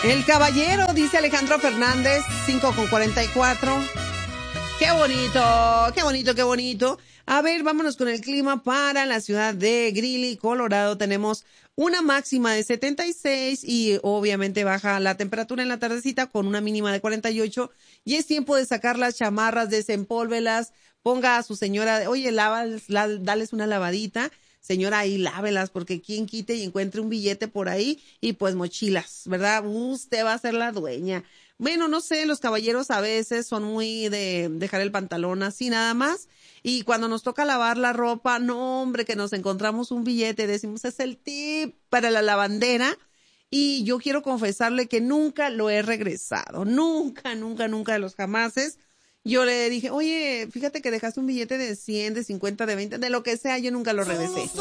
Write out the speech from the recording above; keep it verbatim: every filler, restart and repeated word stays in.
El caballero, dice Alejandro Fernández, cinco con cuarenta y cuatro. Qué bonito, qué bonito, qué bonito. A ver, vámonos con el clima para la ciudad de Greeley, Colorado. Tenemos una máxima de setenta y seis y obviamente baja la temperatura en la tardecita con una mínima de cuarenta y ocho. Y es tiempo de sacar las chamarras, desempólvelas, ponga a su señora, oye, lávales, la, dales una lavadita. Señora, ahí lávelas, porque quien quite y encuentre un billete por ahí y pues mochilas, ¿verdad? Usted va a ser la dueña. Bueno, no sé, los caballeros a veces son muy de dejar el pantalón así nada más. Y cuando nos toca lavar la ropa, no, hombre, que nos encontramos un billete, decimos, es el tip para la lavandera. Y yo quiero confesarle que nunca lo he regresado. Nunca, nunca, nunca de los jamases. Yo le dije, oye, fíjate que dejaste un billete de cien, de cincuenta, de veinte, de lo que sea, yo nunca lo regresé.